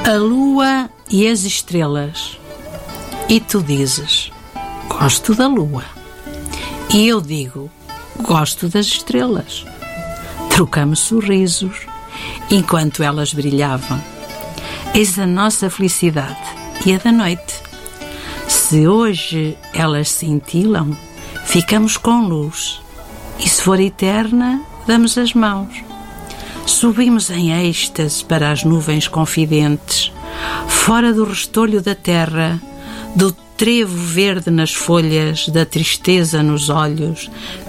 A lua e as estrelas. E tu dizes: gosto da lua. E eu digo: gosto das estrelas. Trocamos sorrisos enquanto elas brilhavam. Eis a nossa felicidade e a da noite. Se hoje elas cintilam, ficamos com luz. E se for eterna, damos as mãos. Subimos em êxtase para as nuvens confidentes, fora do restolho da terra, do trevo verde nas folhas, da tristeza nos olhos,